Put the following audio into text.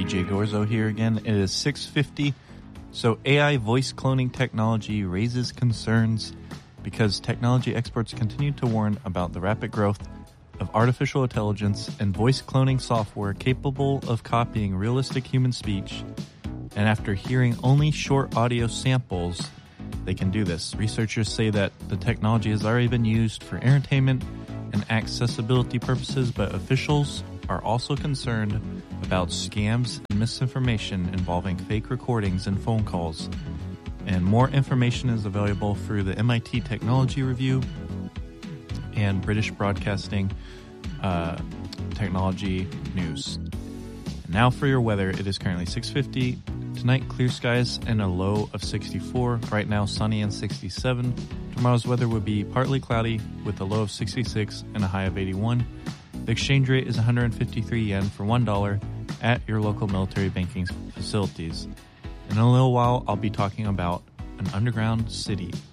DJ Gorzo here again. It is 6:50. So AI voice cloning technology raises concerns because technology experts continue to warn about the rapid growth of artificial intelligence and voice cloning software capable of copying realistic human speech. And after hearing only short audio samples, they can do this. Researchers say that the technology has already been used for entertainment and accessibility purposes, but officials are also concerned about scams and misinformation involving fake recordings and phone calls. And more information is available through the MIT Technology Review and British Broadcasting Technology News. And now for your weather. It is currently 6:50. Tonight, clear skies and a low of 64. Right now, sunny and 67. Tomorrow's weather would be partly cloudy with a low of 66 and a high of 81. The exchange rate is 153 yen for $1 at your local military banking facilities. In a little while, I'll be talking about an underground city.